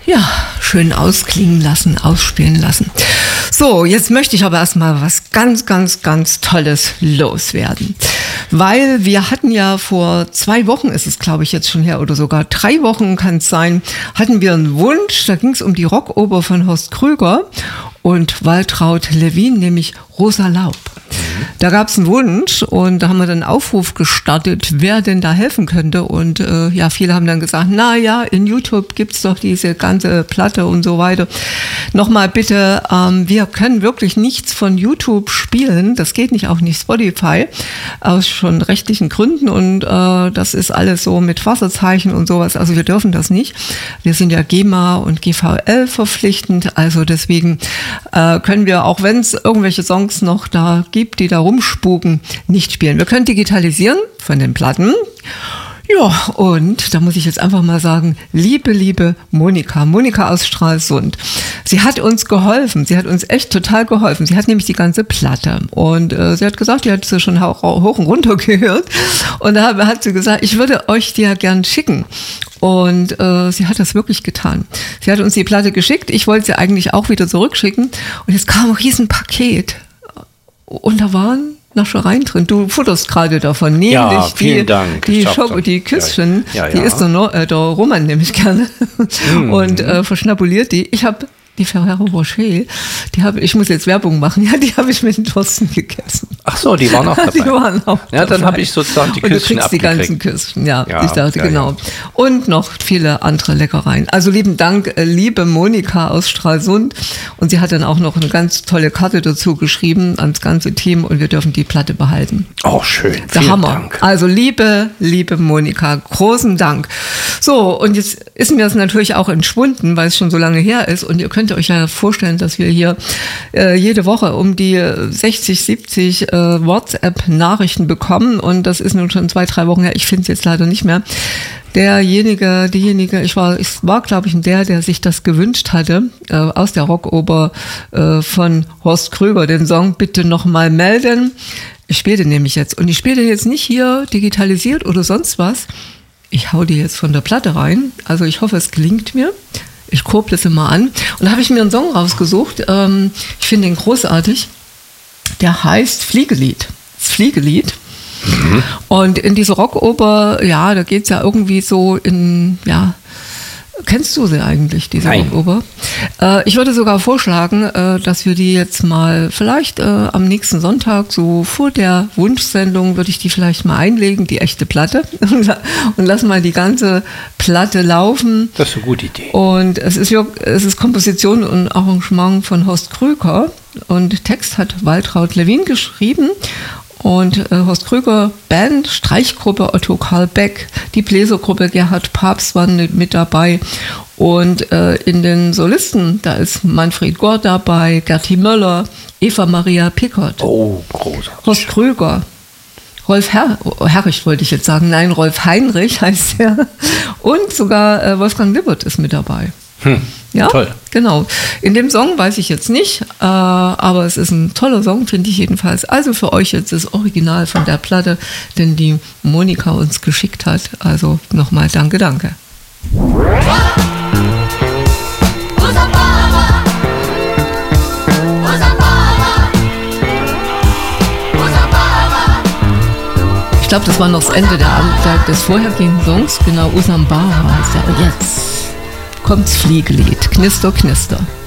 ja, schön ausklingen lassen, ausspielen lassen. So, jetzt möchte ich aber erstmal was ganz, ganz, ganz Tolles loswerden. Weil wir hatten ja vor 2 Wochen, ist es glaube ich jetzt schon her, oder sogar 3 Wochen kann es sein, hatten wir einen Wunsch, da ging es um die Rockoper von Horst Krüger und Waltraud Lewin, nämlich Rosa Laub. Da gab es einen Wunsch und da haben wir dann einen Aufruf gestartet, wer denn da helfen könnte. Und ja, viele haben dann gesagt, na ja, in YouTube gibt's doch diese ganze Platte und so weiter. Nochmal bitte, wir können wirklich nichts von YouTube spielen. Das geht nicht, auch nicht Spotify, aus schon rechtlichen Gründen. Und das ist alles so mit Wasserzeichen und sowas. Also wir dürfen das nicht. Wir sind ja GEMA und GVL verpflichtend. Also deswegen können wir, auch wenn es irgendwelche Songs noch da gibt, die da rumspuken, nicht spielen. Wir können digitalisieren von den Platten. Ja, und da muss ich jetzt einfach mal sagen, liebe Monika aus Stralsund. Sie hat uns geholfen, sie hat uns echt total geholfen. Sie hat nämlich die ganze Platte und sie hat gesagt, die hat sie schon hoch und runter gehört und da hat sie gesagt, ich würde euch die ja gern schicken. Und sie hat das wirklich getan. Sie hat uns die Platte geschickt, ich wollte sie eigentlich auch wieder zurückschicken und jetzt kam ein Riesen-Paket und da waren Naschereien drin. Du futterst gerade davon, nämlich ja, vielen Dank. Die Küsschen, ja. die isst der Roman nämlich gerne und verschnabuliert die. Ich habe die Ferrero Rocher, ich muss jetzt Werbung machen, ja, die habe ich mit den Thorsten gegessen. Ach so, die waren auch dabei. Die waren auch ja, dann habe ich sozusagen die Küsschen abgekriegt. Und du kriegst die ganzen Küsschen, ja ich dachte, genau. Ja. Und noch viele andere Leckereien. Also lieben Dank, liebe Monika aus Stralsund. Und sie hat dann auch noch eine ganz tolle Karte dazu geschrieben ans ganze Team und wir dürfen die Platte behalten. Oh, schön. Der Hammer. Dank. Also liebe Monika, großen Dank. So, und jetzt ist mir das natürlich auch entschwunden, weil es schon so lange her ist und ihr könnt euch ja vorstellen, dass wir hier jede Woche um die 60, 70 WhatsApp-Nachrichten bekommen und das ist nun schon 2, 3 Wochen her. Ich finde es jetzt leider nicht mehr. Diejenige, ich war glaube ich der sich das gewünscht hatte, aus der Rockoper von Horst Krüger, den Song Bitte nochmal melden. Ich spiele den nämlich jetzt und ich spiele den jetzt nicht hier digitalisiert oder sonst was. Ich hau die jetzt von der Platte rein. Also ich hoffe, es gelingt mir. Ich kurble das immer an. Und da habe ich mir einen Song rausgesucht. Ich finde ihn großartig. Der heißt Fliegelied. Das Fliegelied. Mhm. Und in dieser Rockoper, ja, da geht es ja irgendwie so in, ja, kennst du sie eigentlich, diese Rockoper? Ich würde sogar vorschlagen, dass wir die jetzt mal vielleicht am nächsten Sonntag, so vor der Wunschsendung, würde ich die vielleicht mal einlegen, die echte Platte, und lassen mal die ganze Platte laufen. Das ist eine gute Idee. Und es ist Komposition und Arrangement von Horst Krüger und Text hat Waltraud Lewin geschrieben. Und Horst Krüger Band, Streichgruppe Otto Karl Beck, die Bläsergruppe Gerhard Papst waren mit dabei. Und in den Solisten, da ist Manfred Gorr dabei, Gerti Möller, Eva Maria Pickert. Oh, großartig. Horst Krüger, Rolf Herrich wollte ich jetzt sagen, nein, Rolf Heinrich heißt er. Und sogar Wolfgang Lippert ist mit dabei. Ja, toll. Genau. In dem Song weiß ich jetzt nicht, aber es ist ein toller Song, finde ich jedenfalls. Also für euch jetzt das Original von der Platte, den die Monika uns geschickt hat. Also nochmal danke. Ich glaube, das war noch das Ende des vorhergehenden Songs. Genau, Usambara heißt er. Und jetzt kommt's Fliegelied. Knister, knister.